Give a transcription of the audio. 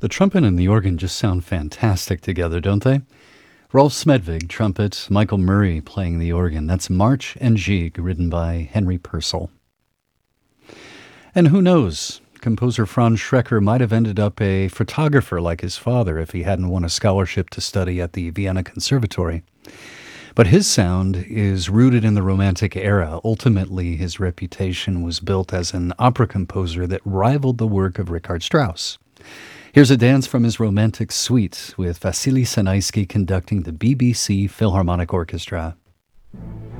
The trumpet and the organ just sound fantastic together, don't they? Rolf Smedvig, trumpet, Michael Murray playing the organ. That's March and Gigue, written by Henry Purcell. And who knows? Composer Franz Schrecker might have ended up a photographer like his father if he hadn't won a scholarship to study at the Vienna Conservatory. But his sound is rooted in the Romantic era. Ultimately, his reputation was built as an opera composer that rivaled the work of Richard Strauss. Here's a dance from his Romantic Suite with Vasily Sanaisky conducting the BBC Philharmonic Orchestra.